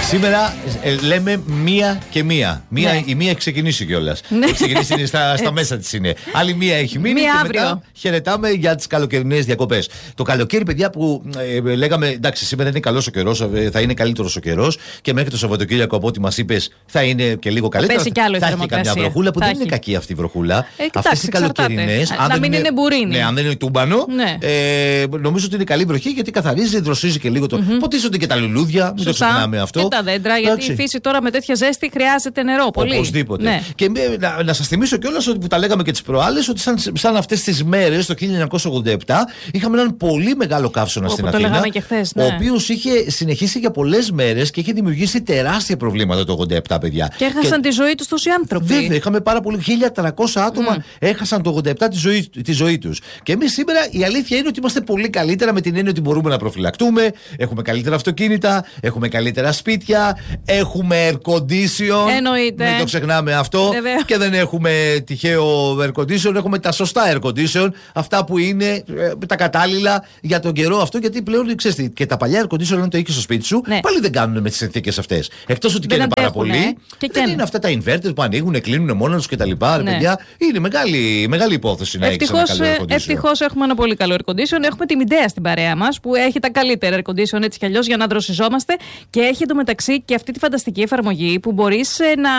Σήμερα λέμε μία και μία. Η μία έχει ξεκινήσει κιόλας. Έχει ξεκινήσει, είναι στα μέσα της είναι. Άλλη μία έχει μείνει και αύριο. Μετά χαιρετάμε για τις καλοκαιρινές διακοπές. Το καλοκαίρι, παιδιά, που λέγαμε εντάξει, σήμερα είναι καλός ο καιρός, θα είναι καλύτερος ο καιρός και μέχρι το Σαββατοκύριακο, από ό,τι μας είπες, θα είναι και λίγο καλύτερα. Θα έχει καμιά βροχούλα που δεν είναι κακή αυτή η βροχούλα. Αυτές οι καλοκαιρινές. Να μην είναι μπουρίνι. Ναι, αν δεν είναι τούμπανο, νομίζω ότι είναι καλή βροχή γιατί καθαρίζει, δροσίζει και λίγο το. Ποτίζονται και τα λουλούδια, μην το ξεχνάμε αυτό. Και τα δέντρα, γιατί η φύση τώρα με τέτοια ζέστη χρειάζεται νερό. Πολύ. Οπωσδήποτε. Ναι. Και να σας θυμίσω κιόλας ότι που τα λέγαμε και τις προάλλες, ότι σαν αυτές τις μέρες το 1987 είχαμε έναν πολύ μεγάλο καύσωνα στην Αθήνα. Το λέγαμε και χθες, ναι. Ο οποίος είχε συνεχίσει για πολλές μέρες και είχε δημιουργήσει τεράστια προβλήματα το 87, παιδιά. Και έχασαν τη ζωή τους τόσοι άνθρωποι. Βέβαια, είχαμε πάρα πολύ. 1.300 άτομα έχασαν το 87 τη ζωή τους. Και εμείς σήμερα η αλήθεια είναι ότι είμαστε πολύ καλύτερα με την έννοια ότι μπορούμε να προφυλακτούμε, έχουμε καλύτερα αυτοκίνητα, έχουμε καλύτερα σπίτια, έχουμε air condition. Εννοείται. Μην το ξεχνάμε αυτό. Βέβαια. Και δεν έχουμε τυχαίο air condition, έχουμε τα σωστά air condition, αυτά που είναι τα κατάλληλα για τον καιρό αυτό. Γιατί πλέον ξέρεις, και τα παλιά air condition, αν το έχεις στο σπίτι σου, πάλι δεν κάνουν με τις συνθήκες αυτές. Εκτός ότι καίνε πάρα πολύ. Δεν είναι αυτά τα inverters που ανοίγουν, κλείνουν μόνα τους κτλ. Παιδιά, είναι μεγάλη υπόθεση να έχεις ένα καλό air condition. Ευτυχώς έχουμε ένα πολύ καλό air condition. Έχουμε τη Midea στην παρέα μας που έχει τα καλύτερα air condition έτσι κι αλλιώς για να δροσιζόμαστε και έχει εντωμεταξύ και αυτή τη φανταστική εφαρμογή που μπορείς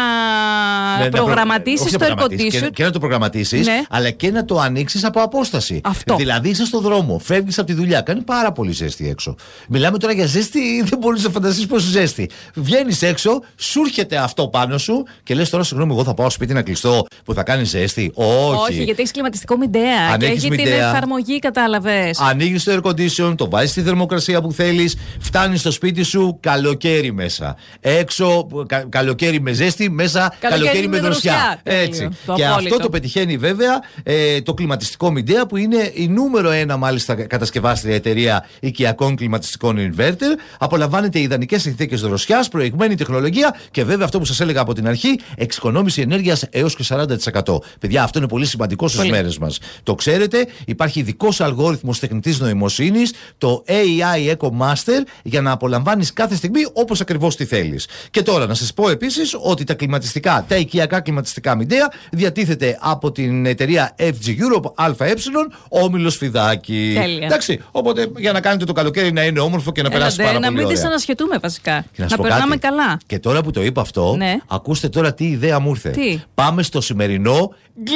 να προγραμματίσεις το air condition. Και να το προγραμματίσεις, αλλά και να το ανοίξεις από απόσταση. Αυτό. Δηλαδή είσαι στον δρόμο, φεύγεις από τη δουλειά, κάνει πάρα πολύ ζέστη έξω. Μιλάμε τώρα για ζέστη, δεν μπορείς να φανταστείς πόσο ζέστη. Βγαίνεις έξω, σου έρχεται αυτό πάνω σου και λες τώρα συγγνώμη, εγώ θα πάω σπίτι να κλειστώ που θα κάνει ζέστη. Όχι, γιατί έχεις κλιματιστικό Midea και έχει την εφαρμογή, κατάλαβες. Ανοίγεις το air condition, το βάζεις στη θερμοκρασία που θέλεις, φτάνεις στο σπίτι σου, καλοκαίρι μέσα. Έξω, καλοκαίρι με ζέστη, μέσα καλοκαίρι με δροσιά. Έτσι. Και αυτό το πετυχαίνει βέβαια το κλιματιστικό Midea που είναι η νούμερο 1 μάλιστα κατασκευάστρια εταιρεία οικιακών κλιματιστικών inverter. Απολαμβάνεται ιδανικές συνθήκες δροσιάς, προηγμένη τεχνολογία και βέβαια αυτό που σας έλεγα από την αρχή, εξοικονόμηση ενέργειας έως και 40%. Παιδιά, αυτό είναι πολύ σημαντικό στις μέρες μας. Το ξέρετε, υπάρχει ειδικός αλγόριθμος τεχνητής νοημοσύνης, το AI Eco Master, για να απολαμβάνεις κάθε στιγμή όπως ακριβώς τη θέλεις. Και τώρα να σας πω επίσης ότι τα οικιακά κλιματιστικά Midea διατίθεται από την εταιρεία FG Europe ΑΕ, όμιλος Φιδάκη. Τέλεια. Εντάξει, οπότε για να κάνετε το καλοκαίρι να είναι όμορφο και να περάσει πάρα πολύ ωραία. Να μην δυσανασχετούμε βασικά. Να περνάμε καλά. Και τώρα που το είπα αυτό, ακούστε τώρα τι ιδέα μου ήρθε. Πάμε στο σημερινό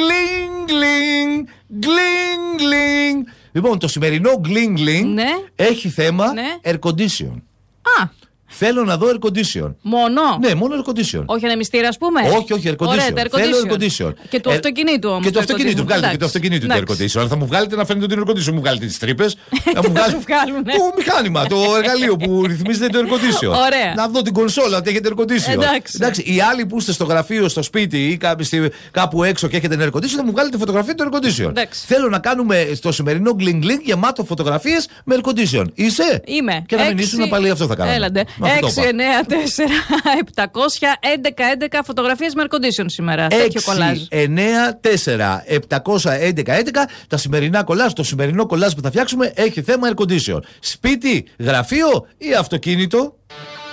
γκλινγκ γκλινγκ. Λοιπόν, το σημερινό γκλινγκ έχει θέμα air condition. Θέλω να δω air condition. Μόνο? Ναι, μόνο air condition. Όχι ένα μυστήρα, ας πούμε. Όχι, air condition. Θέλω air condition. Και του αυτοκινήτου όμως. Και του αυτοκινήτου. Βγάλετε και το αυτοκινήτου το air condition. Αλλά θα μου βγάλετε να φαίνεται ότι είναι air condition. Μου βγάλετε τις τρύπες. Να μου βγάλουν. Το μηχάνημα, το εργαλείο που ρυθμίζεται το air condition. Ωραία. Να δω την κονσόλα ότι έχετε air condition. Εντάξει. Οι άλλοι που είστε στο γραφείο, στο σπίτι ή κάπου έξω και έχετε air condition, θα μου βγάλετε φωτογραφία του air condition. Θέλω να κάνουμε στο σημερινό γκλινγκ γεμάτο φωτογραφίες με air condition. Είσαι? Είμαι. Και να μην ήσουν πάλι αυτό θα κάνουμε. 6, 9, 4, 711 φωτογραφίες με air condition σήμερα. Τέτοιο κολλάζ. 6, 9, 4, 711 τα σημερινά κολλάζ. Το σημερινό κολλάζ που θα φτιάξουμε έχει θέμα air condition. Σπίτι, γραφείο ή αυτοκίνητο?